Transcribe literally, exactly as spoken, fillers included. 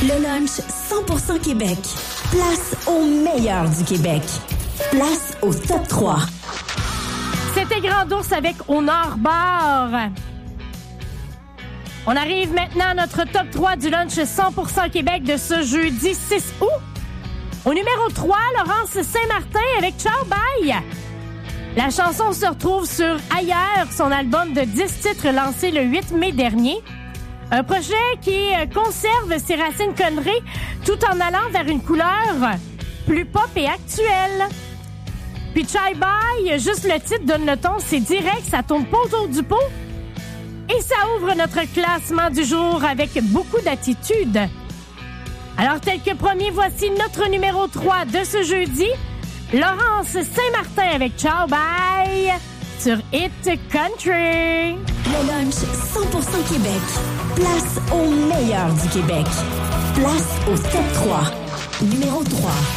Le lunch cent pour cent Québec. Place au meilleur du Québec. Place au top trois. C'était Grand Ours avec Au Nord Bar. On arrive maintenant à notre top trois du lunch cent pour cent Québec de ce jeudi six août. Au numéro trois, Laurence Saint-Martin avec Ciao Bye. La chanson se retrouve sur Ailleurs, son album de dix titres lancé le huit mai dernier. Un projet qui conserve ses racines country tout en allant vers une couleur plus pop et actuelle. Puis Ciao Bye, juste le titre donne le ton, c'est direct, ça tourne pas autour du pot. Et ça ouvre notre classement du jour avec beaucoup d'attitude. Alors, tel que premier, voici notre numéro trois de ce jeudi. Laurence Saint-Martin avec Ciao Bye sur Hit Country. Le lunch cent pour cent Québec. Place au meilleur du Québec. Place au top trois. Numéro trois.